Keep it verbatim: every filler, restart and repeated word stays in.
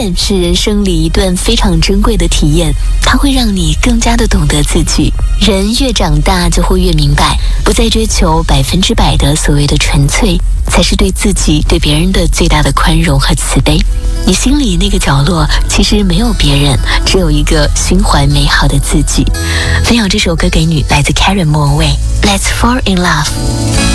恋是人生里一段非常珍贵的体验，它会让你更加的懂得自己。人越长大就会越明白，不再追求百分之百的所谓的纯粹，才是对自己对别人的最大的宽容和慈悲。你心里那个角落其实没有别人，只有一个心怀美好的自己。分享这首歌给你，来自 Karen 莫文蔚 Let's Fall in Love。